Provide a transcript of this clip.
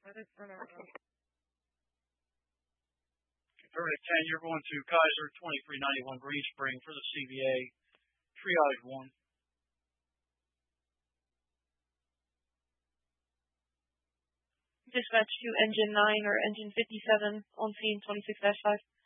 Verdict 10, you're going to Kaiser 2391 Green Spring for the CVA. Triage 1. Dispatch to Engine 9 or Engine 57 on scene 26-5.